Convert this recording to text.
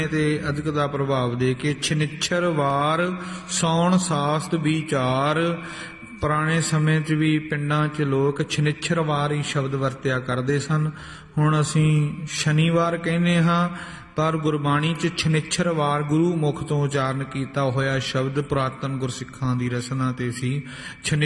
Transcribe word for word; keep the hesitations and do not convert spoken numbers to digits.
ਤੇ ਅਧਿਕ ਦਾ ਪ੍ਰਭਾਵ ਦੇ ਕੇ ਛਿਨਿੱਛਰ ਵਾਰ ਸੌਣ ਸਾਸਤ ਵਿਚਾਰ। ਪੁਰਾਣੇ ਸਮੇਂ 'ਚ ਵੀ ਪਿੰਡਾਂ 'ਚ ਲੋਕ ਛਿਨਿੱਛਰ ਵਾਰ ਹੀ ਸ਼ਬਦ ਵਰਤਿਆ ਕਰਦੇ ਸਨ। ਹੁਣ ਅਸੀਂ ਸ਼ਨੀਵਾਰ ਕਹਿੰਦੇ ਹਾਂ, ਪਰ ਗੁਰਬਾਣੀ 'ਚ ਛਿਨਿੱਛਰ ਵਾਰ ਗੁਰੂ ਮੁਖ ਤੋਂ ਉਚਾਰਨ ਕੀਤਾ ਹੋਇਆ ਸ਼ਬਦ ਪੁਰਾਤਨ ਗੁਰਸਿੱਖਾਂ ਦੀ ਰਸਨਾ 'ਤੇ ਸੀ।